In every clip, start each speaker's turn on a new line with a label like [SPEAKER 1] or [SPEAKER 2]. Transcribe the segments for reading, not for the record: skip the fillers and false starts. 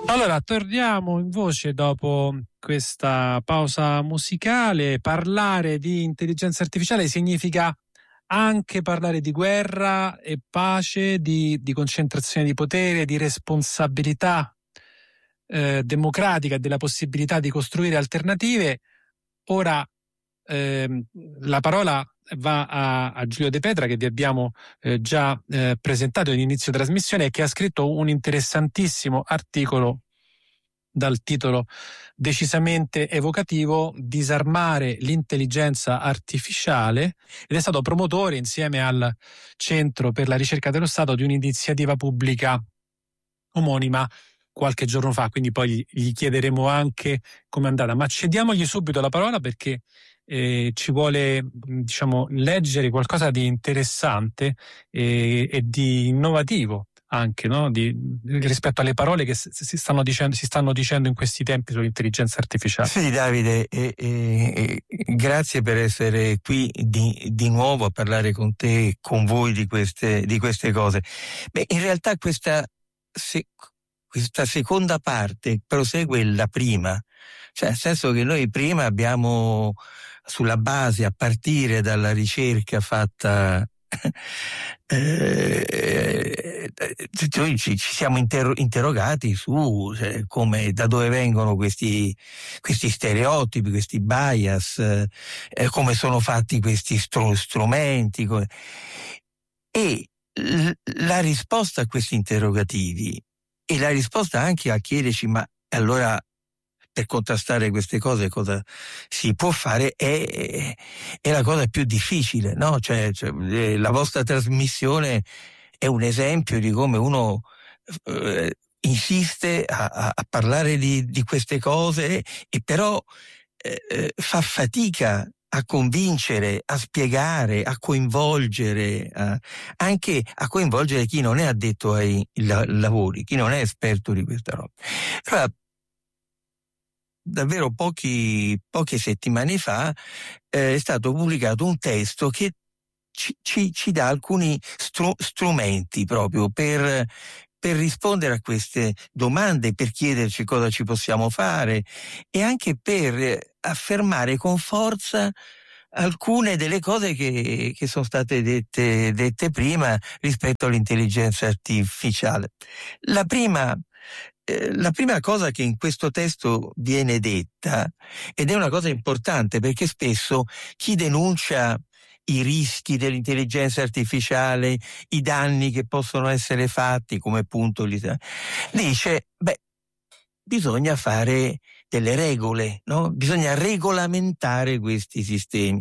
[SPEAKER 1] Allora, torniamo in voce dopo questa pausa musicale. Parlare di intelligenza artificiale significa anche parlare di guerra e pace, di concentrazione di potere, di responsabilità democratica, della possibilità di costruire alternative. Ora ehm, la parola va a Giulio De Petra, che vi abbiamo già presentato all'inizio trasmissione e che ha scritto un interessantissimo articolo dal titolo decisamente evocativo: Disarmare l'intelligenza artificiale, ed è stato promotore insieme al Centro per la ricerca dello Stato di un'iniziativa pubblica omonima qualche giorno fa, quindi poi gli chiederemo anche com'è andata, ma cediamogli subito la parola perché ci vuole, diciamo, leggere qualcosa di interessante e di innovativo anche, no? Rispetto alle parole che si stanno dicendo in questi tempi sull'intelligenza artificiale.
[SPEAKER 2] Sì, Davide, grazie per essere qui di nuovo a parlare con te e con voi di queste cose. Beh, in realtà questa seconda parte prosegue la prima, cioè nel senso che noi prima abbiamo, sulla base, a partire dalla ricerca fatta noi ci siamo interrogati su come, da dove vengono questi stereotipi, questi bias, come sono fatti questi strumenti, e la risposta a questi interrogativi e la risposta anche a chiederci: ma allora, per contrastare queste cose cosa si può fare, è la cosa più difficile, no? Cioè, la vostra trasmissione è un esempio di come uno insiste a parlare di queste cose e però fa fatica a convincere, a spiegare, a coinvolgere, anche a coinvolgere chi non è addetto ai lavori, chi non è esperto di questa roba. Allora, davvero poche settimane fa è stato pubblicato un testo che ci dà alcuni strumenti proprio per rispondere a queste domande, per chiederci cosa ci possiamo fare e anche per affermare con forza alcune delle cose che sono state dette prima rispetto all'intelligenza artificiale. La prima cosa che in questo testo viene detta, ed è una cosa importante perché spesso chi denuncia i rischi dell'intelligenza artificiale, i danni che possono essere fatti, come appunto dice: beh, bisogna fare delle regole, no? Bisogna regolamentare questi sistemi.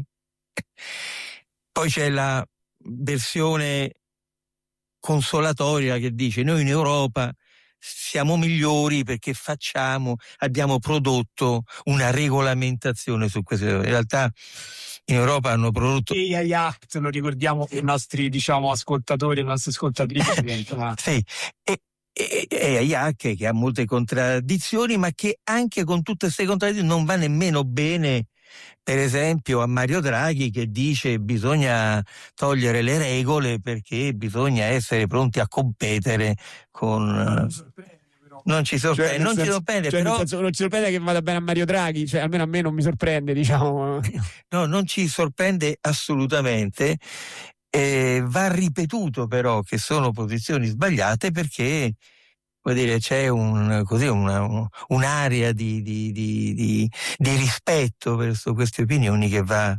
[SPEAKER 2] Poi c'è la versione consolatoria che dice: noi in Europa siamo migliori perché abbiamo prodotto una regolamentazione su questo. In realtà in Europa hanno prodotto
[SPEAKER 3] AI Act, lo ricordiamo per i nostri, diciamo, ascoltatori e le nostre ascoltatrici.
[SPEAKER 2] Sì, e AI Act che ha molte contraddizioni, ma che anche con tutte queste contraddizioni non va nemmeno bene, per esempio, a Mario Draghi, che dice: bisogna togliere le regole perché bisogna essere pronti a competere con... Non ci sorprende, non ci sorprende, però...
[SPEAKER 3] non ci sorprende che vada bene a Mario Draghi, cioè almeno a me non mi sorprende, diciamo.
[SPEAKER 2] No, non ci sorprende assolutamente. Va ripetuto però che sono posizioni sbagliate perché, vuol dire, c'è un'area di rispetto verso queste opinioni che va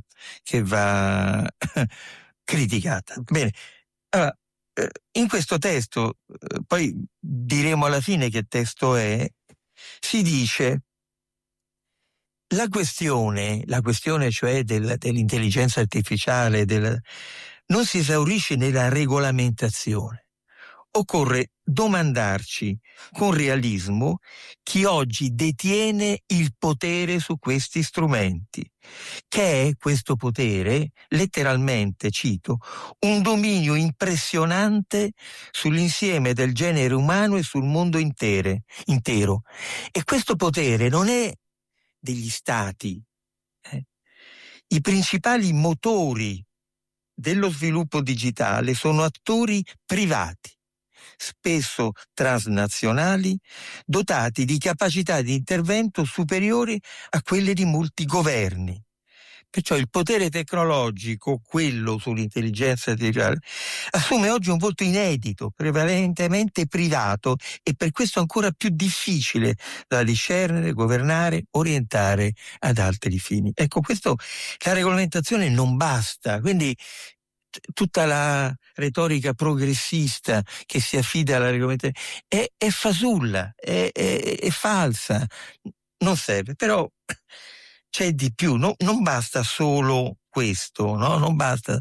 [SPEAKER 2] criticata. Bene, allora, in questo testo, poi diremo alla fine che testo è, si dice: la questione cioè dell'intelligenza artificiale non si esaurisce nella regolamentazione. Occorre domandarci con realismo chi oggi detiene il potere su questi strumenti, che è questo potere, letteralmente cito, un dominio impressionante sull'insieme del genere umano e sul mondo intero. E questo potere non è degli stati. I principali motori dello sviluppo digitale sono attori privati spesso transnazionali, dotati di capacità di intervento superiori a quelle di molti governi. Perciò il potere tecnologico, quello sull'intelligenza artificiale, assume oggi un volto inedito, prevalentemente privato e per questo ancora più difficile da discernere, governare, orientare ad altri fini. Ecco, la regolamentazione non basta, quindi tutta la retorica progressista che si affida alla regolamentazione è fasulla, è falsa, non serve. Però c'è di più, non basta solo questo, no? Non basta.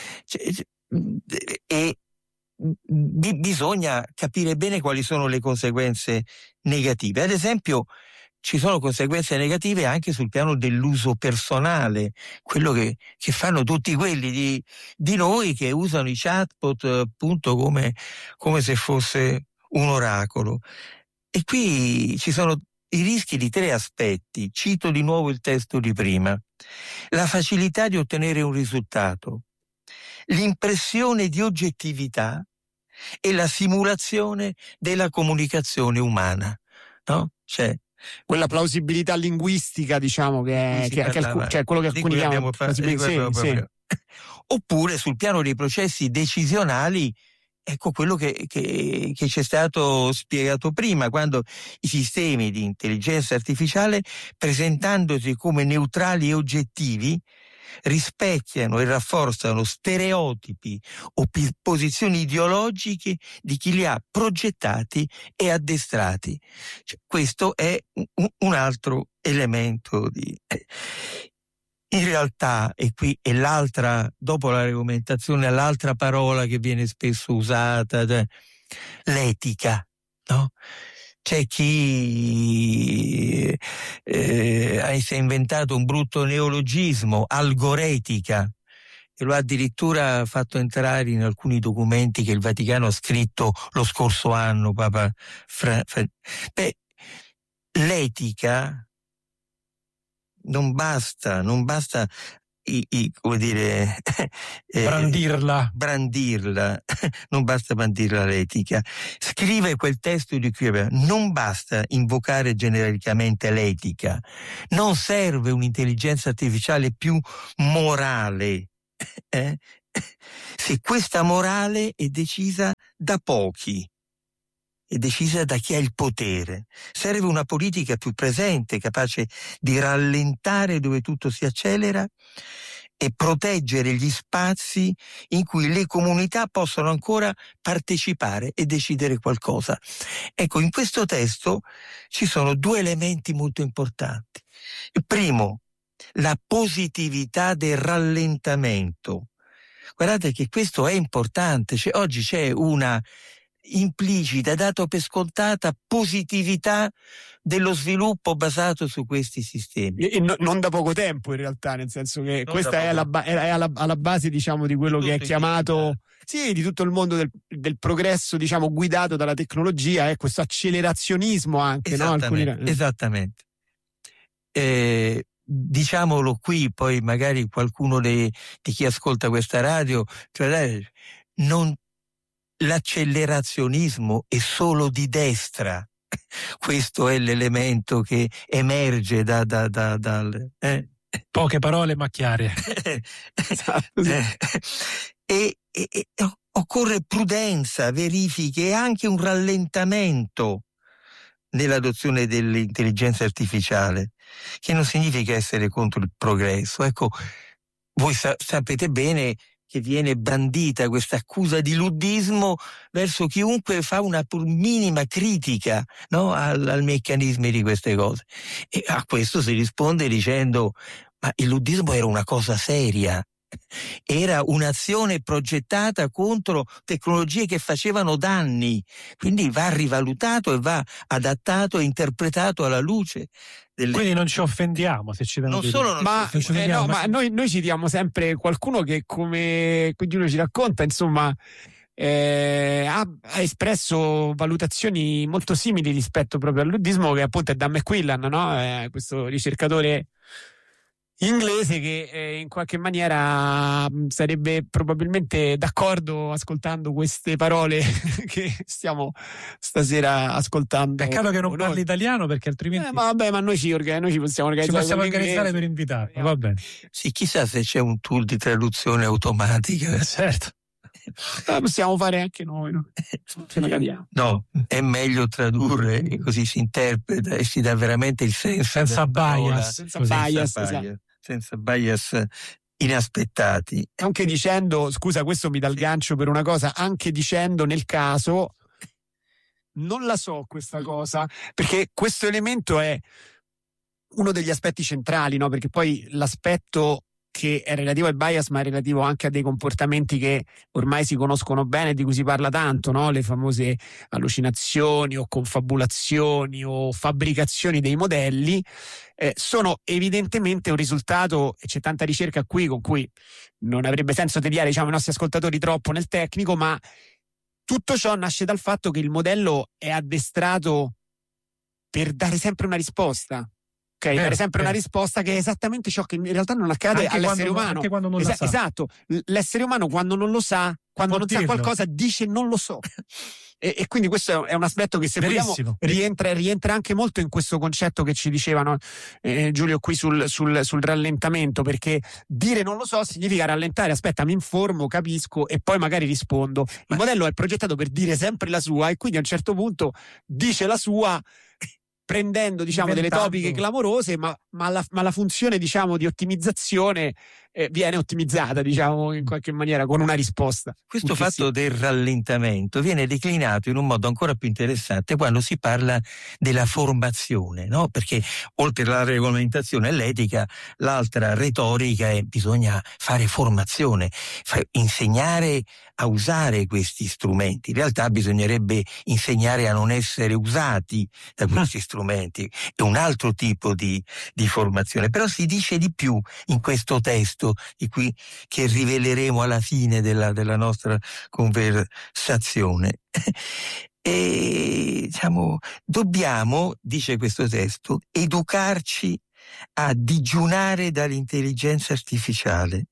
[SPEAKER 2] Bisogna capire bene quali sono le conseguenze negative. Ad esempio, ci sono conseguenze negative anche sul piano dell'uso personale, quello che fanno tutti quelli di noi che usano i chatbot appunto come se fosse un oracolo. E qui ci sono i rischi di 3 aspetti. Cito di nuovo il testo di prima. La facilità di ottenere un risultato, l'impressione di oggettività e la simulazione della comunicazione umana, no? Cioè,
[SPEAKER 4] quella plausibilità linguistica, diciamo, cioè quello che alcuni chiamano
[SPEAKER 2] sì. Oppure sul piano dei processi decisionali, ecco quello che ci è stato spiegato prima, quando i sistemi di intelligenza artificiale, presentandosi come neutrali e oggettivi, rispecchiano e rafforzano stereotipi o posizioni ideologiche di chi li ha progettati e addestrati. Cioè, questo è un altro elemento in realtà, e qui è l'altra, dopo la regolamentazione, l'altra parola che viene spesso usata, l'etica, no? C'è chi si è inventato un brutto neologismo, algoretica, e lo ha addirittura fatto entrare in alcuni documenti che il Vaticano ha scritto lo scorso anno, Papa l'etica non basta come dire,
[SPEAKER 1] brandirla,
[SPEAKER 2] non basta brandirla l'etica. Scrive quel testo di cui non basta invocare genericamente l'etica, non serve un'intelligenza artificiale più morale, se questa morale è decisa da pochi, è decisa da chi ha il potere. Serve una politica più presente, capace di rallentare dove tutto si accelera e proteggere gli spazi in cui le comunità possono ancora partecipare e decidere qualcosa. Ecco, in questo testo ci sono 2 elementi molto importanti. Il primo, la positività del rallentamento. Guardate che questo è importante, oggi c'è una implicita, dato per scontata, positività dello sviluppo basato su questi sistemi.
[SPEAKER 4] E non da poco tempo, in realtà, nel senso che questa è alla base, diciamo, di quello che è chiamato, sì, di tutto il mondo del progresso, diciamo, guidato dalla tecnologia, questo accelerazionismo anche,
[SPEAKER 2] esattamente, no? Esattamente. Diciamolo qui, poi magari qualcuno di chi ascolta questa radio, cioè, l'accelerazionismo è solo di destra. Questo è l'elemento che emerge dal
[SPEAKER 1] poche parole ma chiare.
[SPEAKER 2] E occorre prudenza, verifiche e anche un rallentamento nell'adozione dell'intelligenza artificiale, che non significa essere contro il progresso. Ecco, voi sapete bene che viene bandita questa accusa di luddismo verso chiunque fa una pur minima critica, no, al meccanismi di queste cose. E a questo si risponde dicendo: ma il luddismo era una cosa seria, era un'azione progettata contro tecnologie che facevano danni, quindi va rivalutato e va adattato e interpretato alla luce.
[SPEAKER 1] Quindi non ci offendiamo se ci danno
[SPEAKER 4] ma noi citiamo sempre qualcuno che, come Giulio ci racconta, insomma, ha espresso valutazioni molto simili rispetto proprio al luddismo, che appunto è Dan McQuillan, no? Questo ricercatore inglese che in qualche maniera sarebbe probabilmente d'accordo ascoltando queste parole che stiamo stasera ascoltando.
[SPEAKER 1] Peccato che non parli italiano, perché altrimenti
[SPEAKER 4] ma noi ci possiamo organizzare
[SPEAKER 1] per invitarlo, va bene.
[SPEAKER 2] Sì, chissà se c'è un tool di traduzione automatica.
[SPEAKER 1] Certo.
[SPEAKER 4] Possiamo fare anche noi, no?
[SPEAKER 2] No, è meglio tradurre, così si interpreta e si dà veramente il senso
[SPEAKER 1] senza bias,
[SPEAKER 2] senza bias inaspettati.
[SPEAKER 4] Anche dicendo, scusa, questo mi dà il gancio per una cosa, anche dicendo nel caso non la so questa cosa, perché questo elemento è uno degli aspetti centrali, no? Perché poi l'aspetto che è relativo al bias, ma è relativo anche a dei comportamenti che ormai si conoscono bene, di cui si parla tanto, no? Le famose allucinazioni o confabulazioni o fabbricazioni dei modelli sono evidentemente un risultato, e c'è tanta ricerca qui con cui non avrebbe senso tediare, diciamo, i nostri ascoltatori troppo nel tecnico, ma tutto ciò nasce dal fatto che il modello è addestrato per dare sempre una risposta. Ok, dare sempre una risposta che è esattamente ciò che in realtà non accade
[SPEAKER 1] anche
[SPEAKER 4] all'essere umano.
[SPEAKER 1] Anche quando non la sa.
[SPEAKER 4] Esatto, l'essere umano quando non lo sa, quando non sa qualcosa, dice non lo so. E quindi questo è un aspetto che, se vogliamo, rientra anche molto in questo concetto che ci dicevano Giulio qui sul rallentamento, perché dire non lo so significa rallentare, aspetta, mi informo, capisco e poi magari rispondo. Il modello è progettato per dire sempre la sua, e quindi a un certo punto dice la sua, prendendo, diciamo, delle topiche clamorose, ma la funzione, diciamo, di ottimizzazione viene ottimizzata, diciamo, in qualche maniera con una risposta.
[SPEAKER 2] Questo fatto del rallentamento viene declinato in un modo ancora più interessante quando si parla della formazione, no? Perché oltre alla regolamentazione e l'etica, l'altra retorica è: bisogna fare formazione, insegnare a usare questi strumenti. In realtà bisognerebbe insegnare a non essere usati da questi strumenti. È un altro tipo di formazione. Però si dice di più in questo testo, che riveleremo alla fine della nostra conversazione. E diciamo, dobbiamo, dice questo testo, educarci a digiunare dall'intelligenza artificiale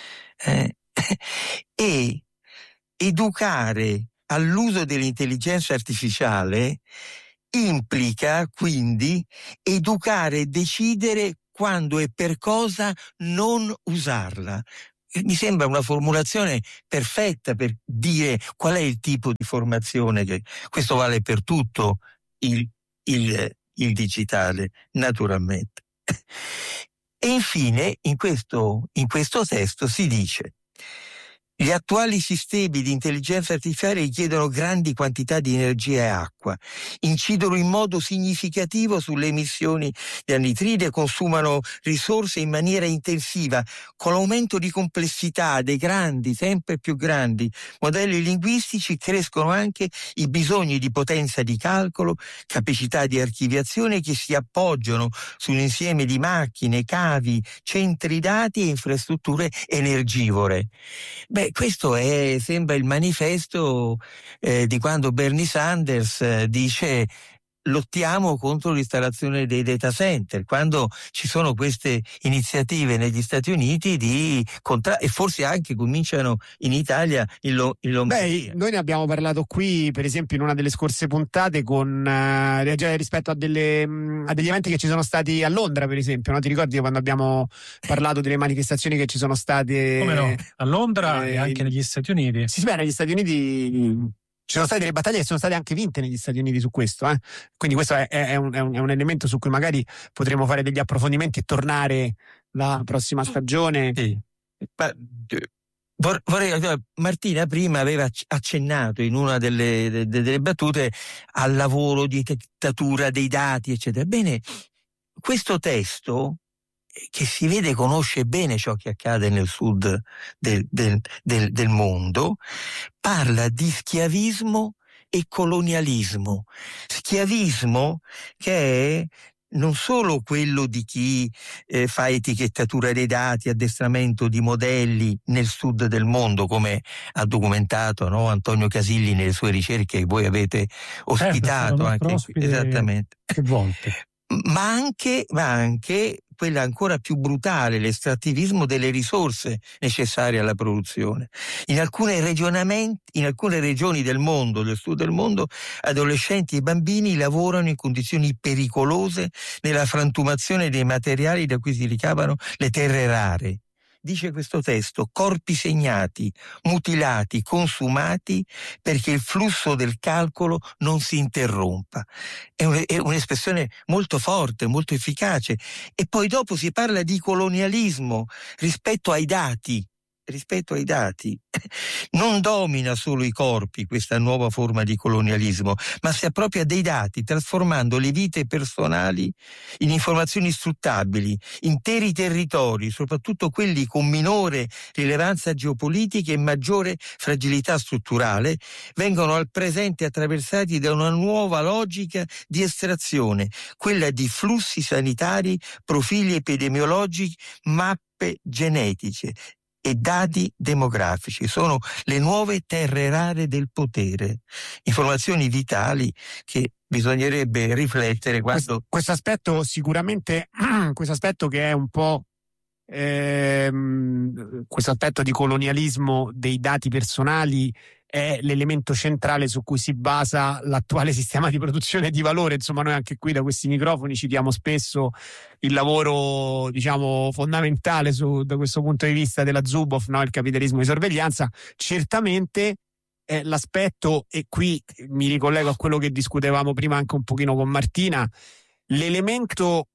[SPEAKER 2] e educare all'uso dell'intelligenza artificiale implica quindi educare e decidere quando e per cosa non usarla. Mi sembra una formulazione perfetta per dire qual è il tipo di formazione che questo vale per tutto il digitale, naturalmente. E infine in questo testo si dice: gli attuali sistemi di intelligenza artificiale richiedono grandi quantità di energia e acqua, incidono in modo significativo sulle emissioni di anidride e consumano risorse in maniera intensiva. Con l'aumento di complessità dei grandi, sempre più grandi modelli linguistici crescono anche i bisogni di potenza di calcolo, capacità di archiviazione che si appoggiano su un insieme di macchine, cavi, centri dati e infrastrutture energivore. Questo sembra il manifesto di quando Bernie Sanders dice: lottiamo contro l'installazione dei data center, quando ci sono queste iniziative negli Stati Uniti e forse anche cominciano in Italia, in Lombardia.
[SPEAKER 4] Noi ne abbiamo parlato qui, per esempio, in una delle scorse puntate rispetto a degli eventi che ci sono stati a Londra, per esempio, no? Ti ricordi quando abbiamo parlato delle manifestazioni che ci sono state?
[SPEAKER 1] Come no? A Londra e anche negli Stati Uniti.
[SPEAKER 4] Sì, negli Stati Uniti ci sono state delle battaglie che sono state anche vinte negli Stati Uniti su questo, quindi questo è un elemento su cui magari potremo fare degli approfondimenti e tornare la prossima stagione.
[SPEAKER 2] Sì. Martina prima aveva accennato in una delle battute al lavoro di etichettatura dei dati, eccetera. Bene, questo testo, che si vede conosce bene ciò che accade nel sud del mondo, parla di schiavismo e colonialismo. Schiavismo che è non solo quello di chi fa etichettatura dei dati, addestramento di modelli nel sud del mondo, come ha documentato, no, Antonio Casilli nelle sue ricerche che voi avete ospitato, anche qui, esattamente.
[SPEAKER 1] Che volte.
[SPEAKER 2] Ma anche quella ancora più brutale, l'estrattivismo delle risorse necessarie alla produzione. In alcune regioni del mondo, del sud del mondo, adolescenti e bambini lavorano in condizioni pericolose nella frantumazione dei materiali da cui si ricavano le terre rare. Dice questo testo, corpi segnati, mutilati, consumati perché il flusso del calcolo non si interrompa. È un'espressione molto forte, molto efficace. E poi dopo si parla di colonialismo rispetto ai dati. Non domina solo i corpi questa nuova forma di colonialismo, ma si appropria dei dati, trasformando le vite personali in informazioni sfruttabili. Interi territori, soprattutto quelli con minore rilevanza geopolitica e maggiore fragilità strutturale, vengono al presente attraversati da una nuova logica di estrazione, quella di flussi sanitari, profili epidemiologici, mappe genetiche e dati demografici. Sono le nuove terre rare del potere, informazioni vitali che bisognerebbe riflettere quando...
[SPEAKER 4] Questo aspetto sicuramente, questo aspetto che è un po' questo aspetto di colonialismo dei dati personali è l'elemento centrale su cui si basa l'attuale sistema di produzione di valore. Insomma, noi anche qui da questi microfoni citiamo spesso il lavoro, diciamo, fondamentale da questo punto di vista della Zuboff, no? Il capitalismo di sorveglianza. Certamente l'aspetto, e qui mi ricollego a quello che discutevamo prima anche un pochino con Martina, l'elemento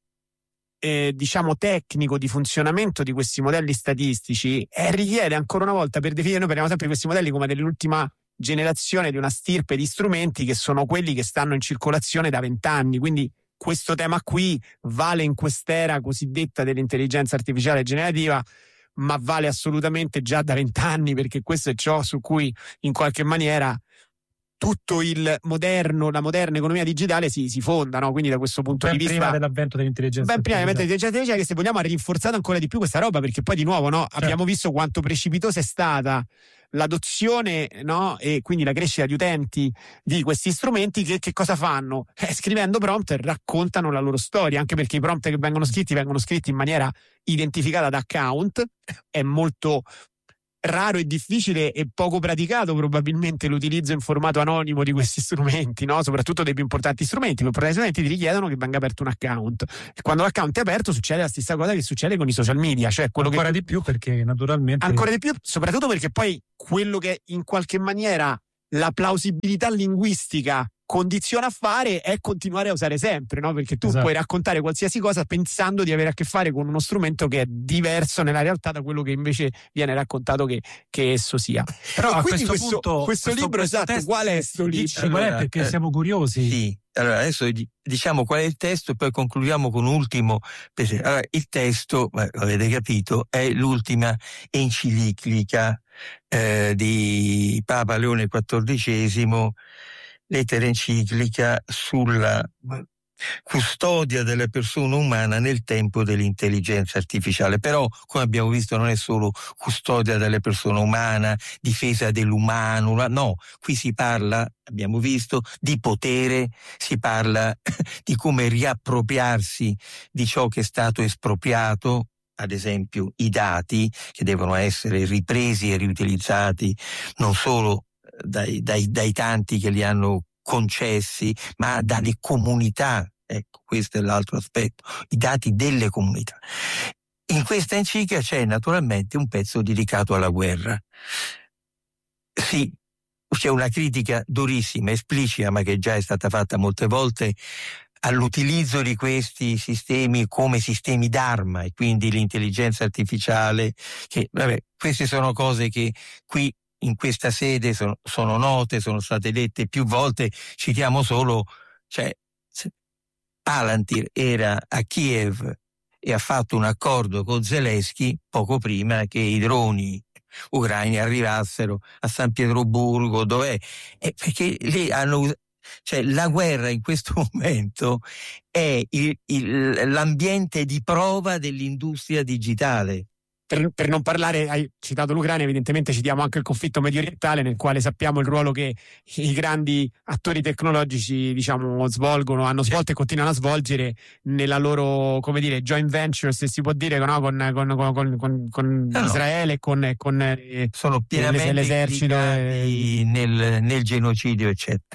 [SPEAKER 4] diciamo tecnico di funzionamento di questi modelli statistici richiede ancora una volta, per definire, noi parliamo sempre di questi modelli come dell'ultima generazione di una stirpe di strumenti che sono quelli che stanno in circolazione da 20 anni, quindi questo tema qui vale in quest'era cosiddetta dell'intelligenza artificiale generativa, ma vale assolutamente già da 20 anni, perché questo è ciò su cui in qualche maniera tutto la moderna economia digitale si fonda, no? Quindi da questo punto di vista,
[SPEAKER 1] prima dell'avvento dell'intelligenza
[SPEAKER 4] artificiale, che se vogliamo ha rinforzato ancora di più questa roba, perché poi di nuovo, no, certo, abbiamo visto quanto precipitosa è stata l'adozione, no, e quindi la crescita di utenti di questi strumenti che cosa fanno? Scrivendo prompt raccontano la loro storia, anche perché i prompt che vengono scritti in maniera identificata da account. È molto raro e difficile e poco praticato probabilmente l'utilizzo in formato anonimo di questi strumenti, no? Soprattutto dei più importanti strumenti. I più importanti strumenti ti richiedono che venga aperto un account, e quando l'account è aperto succede la stessa cosa che succede con i social media, cioè quello
[SPEAKER 1] ancora di più, perché naturalmente
[SPEAKER 4] ancora di più, soprattutto perché poi quello che in qualche maniera la plausibilità linguistica condiziona a fare è continuare a usare sempre, no? Perché tu puoi raccontare qualsiasi cosa pensando di avere a che fare con uno strumento che è diverso nella realtà da quello che invece viene raccontato che esso sia. Però
[SPEAKER 1] a questo punto
[SPEAKER 4] questo libro, esatto, qual è sto libro?
[SPEAKER 1] Allora, perché siamo curiosi.
[SPEAKER 2] Sì, allora adesso diciamo qual è il testo e poi concludiamo con un ultimo. Allora, il testo, avete capito, è l'ultima enciclica di Papa Leone XIV, lettera enciclica sulla custodia della persona umana nel tempo dell'intelligenza artificiale. Però, come abbiamo visto, non è solo custodia della persona umana, difesa dell'umano, no, qui si parla, abbiamo visto, di potere, si parla di come riappropriarsi di ciò che è stato espropriato, ad esempio i dati che devono essere ripresi e riutilizzati non solo dai tanti che li hanno concessi, ma dalle comunità. Ecco, questo è l'altro aspetto, i dati delle comunità. In questa enciclica c'è naturalmente un pezzo dedicato alla guerra. Sì, c'è una critica durissima, esplicita, ma che già è stata fatta molte volte, all'utilizzo di questi sistemi come sistemi d'arma, e quindi l'intelligenza artificiale, che queste sono cose che qui in questa sede sono note, sono state dette più volte. Citiamo solo, Palantir era a Kiev e ha fatto un accordo con Zelensky poco prima che i droni ucraini arrivassero a San Pietroburgo, dov'è? Perché lì la guerra in questo momento è l'ambiente di prova dell'industria digitale.
[SPEAKER 4] per non parlare, hai citato l'Ucraina, evidentemente citiamo anche il conflitto mediorientale, nel quale sappiamo il ruolo che i grandi attori tecnologici, diciamo, hanno svolto e continuano a svolgere nella loro, come dire, joint venture, se si può dire, no? con Israele e con
[SPEAKER 2] sono pienamente
[SPEAKER 4] l'esercito
[SPEAKER 2] nel genocidio, eccetera.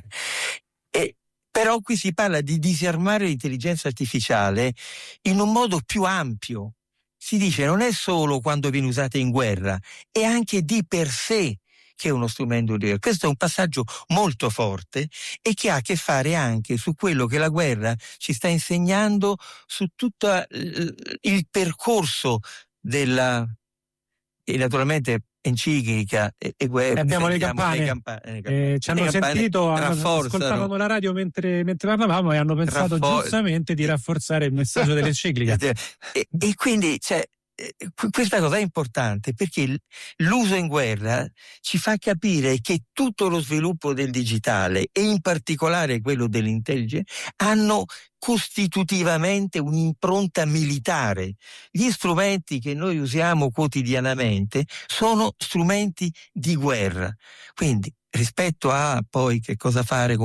[SPEAKER 2] Però qui si parla di disarmare l'intelligenza artificiale in un modo più ampio. Si dice non è solo quando viene usata in guerra, è anche di per sé che è uno strumento di guerra. Questo è un passaggio molto forte e che ha a che fare anche su quello che la guerra ci sta insegnando, su tutto il percorso della... E naturalmente enciclica e guerra.
[SPEAKER 1] Abbiamo le campane. Ci hanno sentito, ascoltavamo la radio mentre parlavamo e hanno pensato giustamente di rafforzare il messaggio dell'enciclica.
[SPEAKER 2] E quindi questa cosa è importante perché l'uso in guerra ci fa capire che tutto lo sviluppo del digitale e in particolare quello dell'intelligence hanno costitutivamente un'impronta militare. Gli strumenti che noi usiamo quotidianamente sono strumenti di guerra. Quindi rispetto a poi che cosa fare,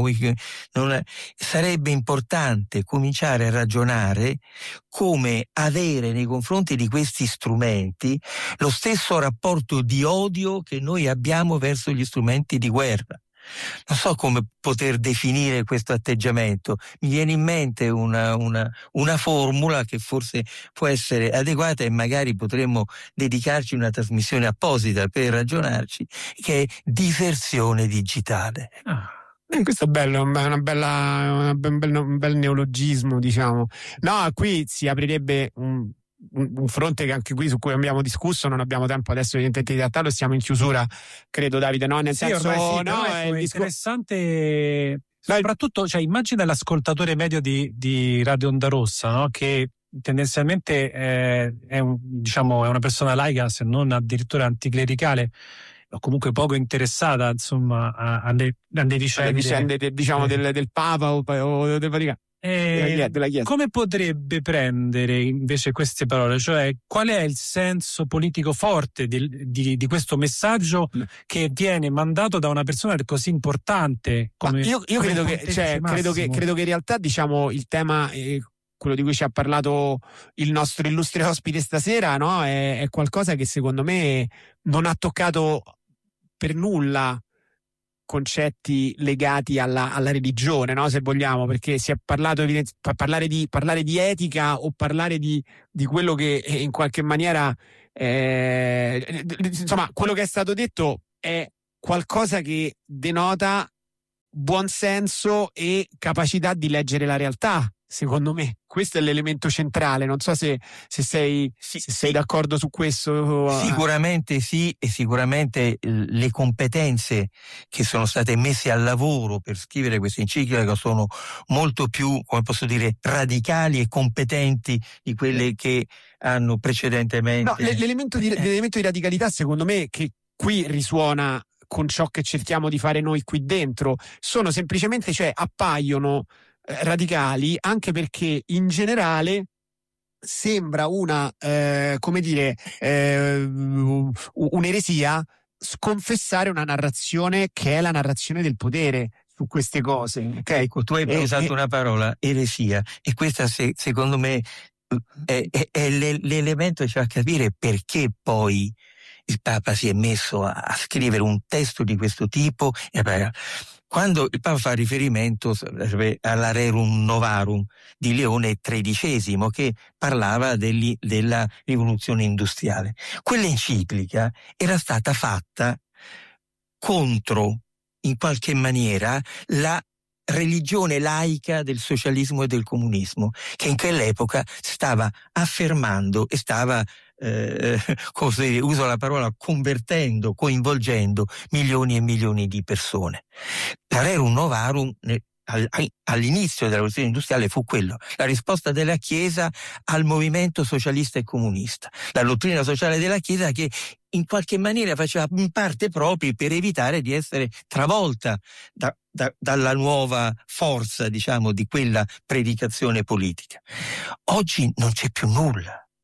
[SPEAKER 2] sarebbe importante cominciare a ragionare come avere nei confronti di questi strumenti lo stesso rapporto di odio che noi abbiamo verso gli strumenti di guerra. Non so come poter definire questo atteggiamento. Mi viene in mente una formula che forse può essere adeguata e magari potremmo dedicarci una trasmissione apposita per ragionarci, che è diversione digitale.
[SPEAKER 4] Questo è bello, un bel neologismo, diciamo. No, qui si aprirebbe un fronte che anche qui su cui abbiamo discusso, non abbiamo tempo adesso evidentemente di trattarlo, siamo in chiusura, credo, Davide, no? Nel senso,
[SPEAKER 1] è interessante, soprattutto, cioè, immagina l'ascoltatore medio di Radio Onda Rossa, no? Che tendenzialmente è una persona laica, se non addirittura anticlericale, o comunque poco interessata, insomma, alle vicende
[SPEAKER 4] del Papa o del Vaticano. Della Chiesa.
[SPEAKER 1] Come potrebbe prendere invece queste parole? Cioè, qual è il senso politico forte di questo messaggio che viene mandato da una persona così importante come
[SPEAKER 4] io credo che in realtà, diciamo, il tema, quello di cui ci ha parlato il nostro illustre ospite stasera, no? È qualcosa che secondo me non ha toccato per nulla concetti legati alla religione, no? Se vogliamo, perché si è parlato parlare di etica o parlare di quello che in qualche maniera insomma, quello che è stato detto è qualcosa che denota buonsenso e capacità di leggere la realtà. Secondo me questo è l'elemento centrale. Non so se sei d'accordo su questo.
[SPEAKER 2] Sicuramente sì, e sicuramente le competenze che sono state messe al lavoro per scrivere questa enciclica sono molto più, come posso dire, radicali e competenti di quelle che hanno precedentemente.
[SPEAKER 4] No, l'elemento di radicalità, secondo me, che qui risuona con ciò che cerchiamo di fare noi qui dentro, sono semplicemente, cioè, appaiono radicali anche perché in generale sembra un'eresia sconfessare una narrazione che è la narrazione del potere su queste cose. Okay?
[SPEAKER 2] Ecco, tu hai usato una parola, eresia, e questa secondo me è l'elemento che ci fa capire perché poi il Papa si è messo a scrivere un testo di questo tipo. Quando il Papa fa riferimento alla Rerum Novarum di Leone XIII, che parlava della rivoluzione industriale, quell'enciclica era stata fatta contro, in qualche maniera, la religione laica del socialismo e del comunismo, che in quell'epoca stava affermando e stava uso la parola convertendo, coinvolgendo milioni e milioni di persone. La Rerum Novarum all'inizio della rivoluzione industriale fu quello, la risposta della Chiesa al movimento socialista e comunista, la dottrina sociale della Chiesa che in qualche maniera faceva in parte proprio per evitare di essere travolta dalla nuova forza, diciamo, di quella predicazione politica. Oggi non c'è più nulla.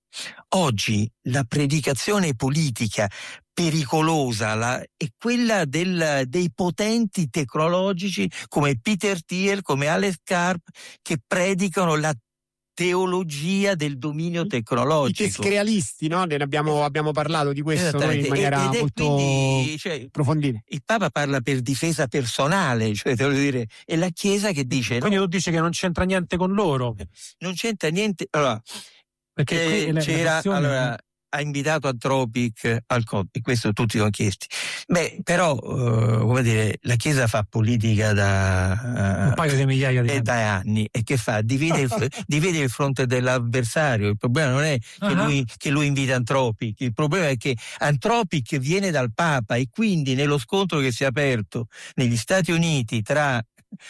[SPEAKER 2] Oggi la predicazione politica pericolosa è quella dei potenti tecnologici come Peter Thiel, come Alex Karp, che predicano la teologia del dominio tecnologico.
[SPEAKER 4] I tescrealisti, no? Ne abbiamo parlato di questo noi in maniera molto approfondita.
[SPEAKER 2] Il Papa parla per difesa personale, cioè devo dire, è la Chiesa che dice.
[SPEAKER 1] Quindi tu dici che non c'entra niente con loro?
[SPEAKER 2] Non c'entra niente. Allora, perché ha invitato Anthropic al COP, questo tutti lo hanno chiesti. Però, come dire, la Chiesa fa politica da
[SPEAKER 1] un paio di migliaia di anni.
[SPEAKER 2] Da anni, e che fa? Divide il fronte dell'avversario. Il problema non è che lui invita Anthropic, il problema è che Anthropic viene dal Papa, e quindi nello scontro che si è aperto negli Stati Uniti tra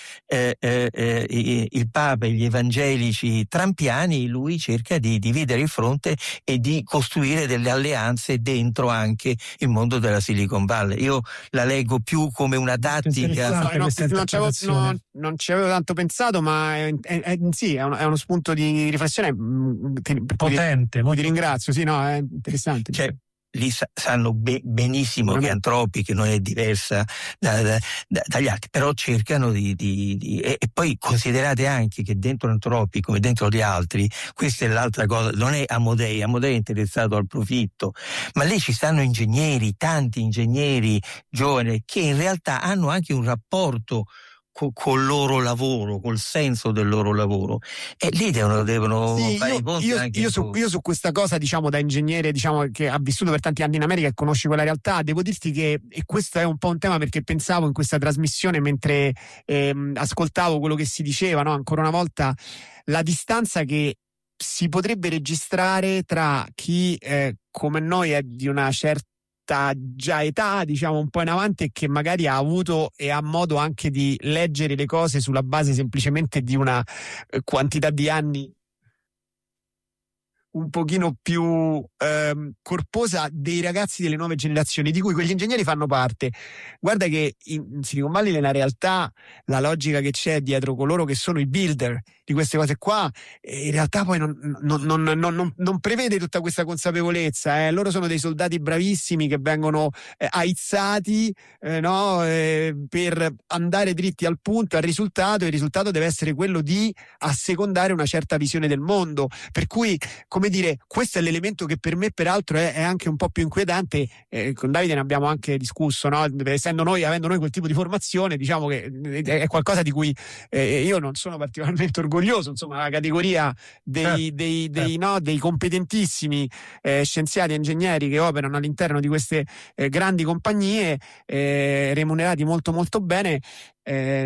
[SPEAKER 2] il Papa e gli evangelici trampiani, lui cerca di dividere il fronte e di costruire delle alleanze dentro anche il mondo della Silicon Valley. Io la leggo più come una tattica.
[SPEAKER 4] Non ci avevo tanto pensato, ma sì, è uno spunto di riflessione
[SPEAKER 1] potente.
[SPEAKER 4] Ti ringrazio, sì, no, è interessante.
[SPEAKER 2] Lì sanno benissimo che Anthropic non è diversa dagli altri, però cercano e poi considerate anche che dentro Anthropic come dentro gli altri, questa è l'altra cosa, non è Amodei è interessato al profitto, ma lì ci stanno ingegneri, tanti ingegneri giovani che in realtà hanno anche un rapporto col loro lavoro, col senso del loro lavoro, e lì devono fare i conti anche
[SPEAKER 4] io su questa cosa, diciamo, da ingegnere, diciamo, che ha vissuto per tanti anni in America e conosce quella realtà, devo dirti che, e questo è un po' un tema, perché pensavo in questa trasmissione mentre ascoltavo quello che si diceva, no? Ancora una volta la distanza che si potrebbe registrare tra chi come noi è di una certa già età, diciamo un po' in avanti, e che magari ha avuto e ha modo anche di leggere le cose sulla base semplicemente di una quantità di anni un pochino più corposa, dei ragazzi delle nuove generazioni, di cui quegli ingegneri fanno parte. Guarda che in Silicon Valley, nella realtà, la logica che c'è dietro coloro che sono i builder di queste cose qua, in realtà poi non prevede tutta questa consapevolezza. Loro sono dei soldati bravissimi che vengono aizzati per andare dritti al punto, al risultato, e il risultato deve essere quello di assecondare una certa visione del mondo. Per cui, come dire, questo è l'elemento che per me peraltro è anche un po' più inquietante. Con Davide ne abbiamo anche discusso, no? Avendo noi quel tipo di formazione, diciamo che è qualcosa di cui io non sono particolarmente orgoglioso. Insomma, la categoria dei competentissimi scienziati e ingegneri che operano all'interno di queste grandi compagnie, remunerati molto molto bene,